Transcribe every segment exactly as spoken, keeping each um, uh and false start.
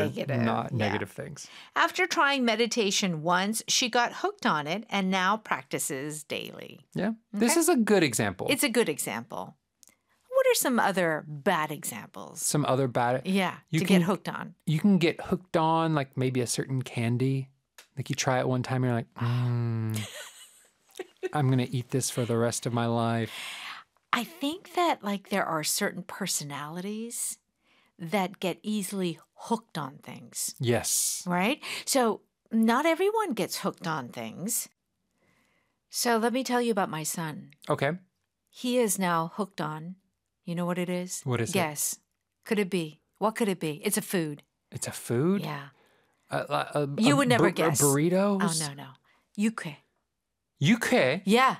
negative. not Yeah. negative things. After trying meditation once, she got hooked on it and now practices daily. Yeah. This Okay. is a good example. It's a good example. What are some other bad examples? Some other bad. Yeah, You to can- get hooked on. You can get hooked on like maybe a certain candy. Like you try it one time and you're like, mm, I'm going to eat this for the rest of my life. I think that like there are certain personalities that get easily hooked on things, Yes. right? So not everyone gets hooked on things. So let me tell you about my son. Okay. He is now hooked on, you know what it is? What is it? Guess. Could it be? What could it be? It's a food. It's a food? Yeah. A, a, a, You a would never bur- guess. A burritos? Oh, no, no. Yuke. Yuke? Yeah.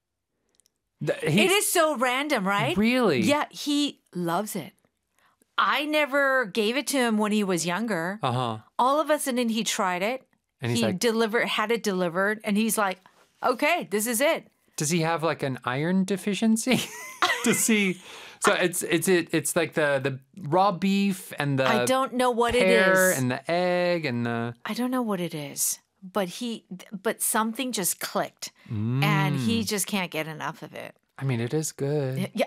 Th- he- It is so random, right? Really? Yeah, he loves it. I never gave it to him when he was younger. Uh-huh. All of a sudden, he tried it. And he's he like- delivered, had it delivered, and he's like, okay, this is it. Does he have like an iron deficiency? Does he? So it's it's it it's like the the raw beef and the I don't know what it pear is. and the egg and the I don't know what it is, but he, but something just clicked, and he Mm. just can't get enough of it. I mean, it is good. Yeah,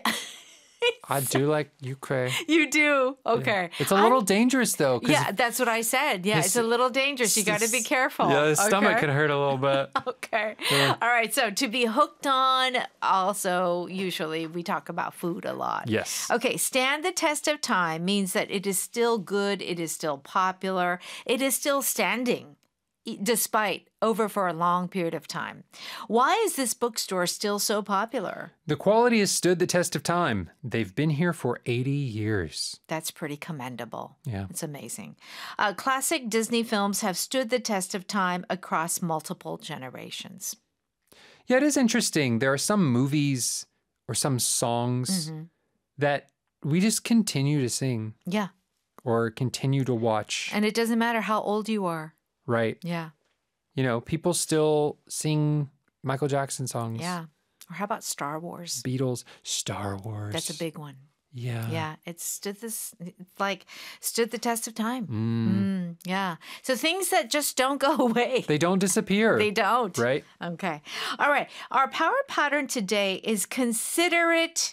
I do like Ukraine. you do. Okay. It's a little dangerous though. 'cause Yeah, that's what I said. Yeah, his- it's a little dangerous. You got to be his- careful. Yeah, his stomach okay? can hurt a little bit. Okay. All right. So to be hooked on, also, usually we talk about food a lot. Yes. Okay. Stand the test of time means that it is still good. It is still popular. It is still standing e- despite over for a long period of time. Why is this bookstore still so popular? The quality has stood the test of time. They've been here for eighty years. That's pretty commendable. Yeah. It's amazing. Uh, classic Disney films have stood the test of time across multiple generations. Yeah, it is interesting. There are some movies or some songs Mm-hmm. that we just continue to sing Yeah. or continue to watch, And it doesn't matter how old you are. right? Yeah. You know, people still sing Michael Jackson songs. Yeah. Or how about Star Wars? Beatles, Star Wars. That's a big one. Yeah. Yeah. It stood this, it's like, stood the test of time. Mm. Mm, yeah. So things that just don't go away. They don't disappear. They don't. Right? Okay. All right. Our power pattern today is considerate.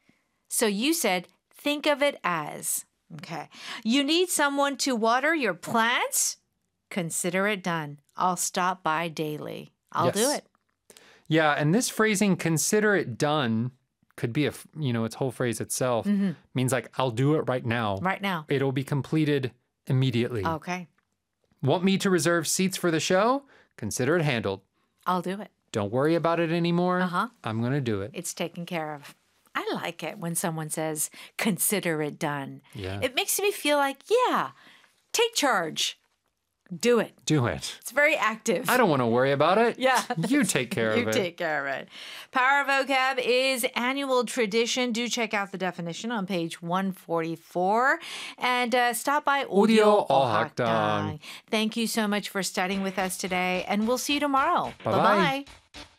So you said, think of it as. Okay. You need someone to water your plants? Consider it done. I'll stop by daily. I'll do Yes. it. Yeah, and this phrasing, consider it done, could be a, f- you know, its whole phrase itself means like, I'll do it right now. Right now. It'll be completed immediately. Okay. Want me to reserve seats for the show? Consider it handled. I'll do it. Don't worry about it anymore. Uh-huh. I'm going to do it. It's taken care of. I like it when someone says, consider it done. Yeah. It makes me feel like, yeah, take charge. Do it. Do it. It's very active. I don't want to worry about it. Yeah. You take care You of it. take care of it. Power Vocab is annual tradition. Do check out the definition on page one forty-four. And uh, stop by Audio Audio Ohakdang. Thank you so much for studying with us today. And we'll see you tomorrow. Bye-bye. Bye-bye.